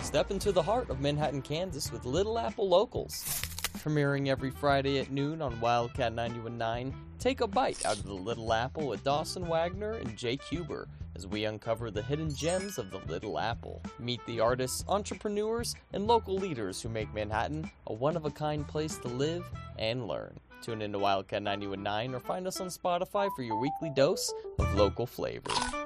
Step into the heart of Manhattan, Kansas with Little Apple Locals. Premiering every Friday at noon on Wildcat 91.9, take a bite out of the Little Apple with Dawson Wagner and Jake Huber as we uncover the hidden gems of the Little Apple. Meet the artists, entrepreneurs, and local leaders who make Manhattan a one-of-a-kind place to live and learn. Tune into Wildcat 91.9 or find us on Spotify for your weekly dose of local flavor.